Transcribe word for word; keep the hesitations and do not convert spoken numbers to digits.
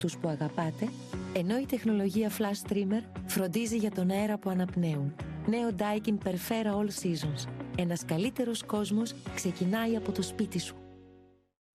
τους που αγαπάτε, ενώ η τεχνολογία Flash Streamer φροντίζει για τον αέρα που αναπνέουν. Νέο Daikin Perfera All Seasons. Ένας καλύτερος κόσμος ξεκινάει από το σπίτι σου.